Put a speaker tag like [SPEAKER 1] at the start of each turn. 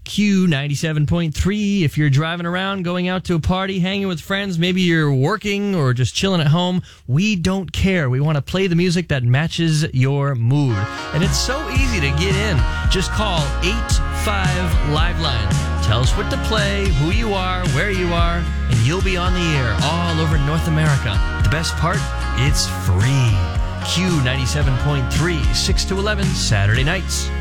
[SPEAKER 1] Q97.3. If you're driving around, going out to a party, hanging with friends, maybe you're working or just chilling at home, we don't care. We want to play the music that matches your mood. And it's so easy to get in. Just call 85-LIVELINE. Tell us what to play, who you are, where you are, and you'll be on the air all over North America. The best part? It's free. Q97.3, 6 to 11, Saturday nights.